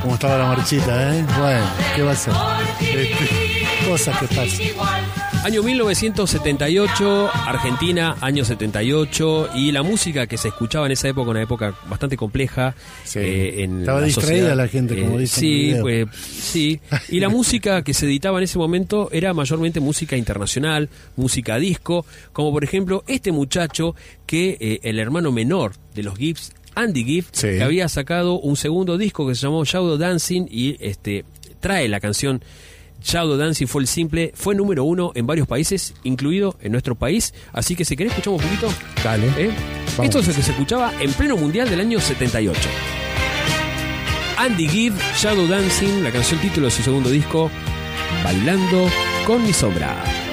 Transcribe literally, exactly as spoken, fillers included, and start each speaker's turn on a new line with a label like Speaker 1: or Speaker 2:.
Speaker 1: cómo estaba la marchita, ¿eh? Bueno, ¿qué va a ser? Este, cosas que pasan.
Speaker 2: Año mil novecientos setenta y ocho, Argentina, año setenta y ocho, y la música que se escuchaba en esa época, una época bastante compleja.
Speaker 1: Sí.
Speaker 2: eh, en
Speaker 1: Estaba
Speaker 2: la
Speaker 1: distraída
Speaker 2: sociedad.
Speaker 1: la gente, como
Speaker 2: Eh,
Speaker 1: dicen
Speaker 2: Sí,
Speaker 1: en el
Speaker 2: pues,
Speaker 1: video.
Speaker 2: sí. Y la música que se editaba en ese momento era mayormente música internacional, música disco, como por ejemplo este muchacho que eh, el hermano menor de los Gibbs, Andy Gibb,
Speaker 1: Sí.
Speaker 2: que había sacado un segundo disco que se llamó Shadow Dancing y este trae la canción Shadow Dancing. Fue el simple, fue número uno en varios países, incluido en nuestro país. Así que si querés escuchamos un poquito.
Speaker 1: Dale.
Speaker 2: ¿Eh?
Speaker 1: Vamos.
Speaker 2: Esto es el que se escuchaba en pleno mundial del año setenta y ocho. Andy Gibb, Shadow Dancing, la canción título de su segundo disco, Bailando con mi sombra.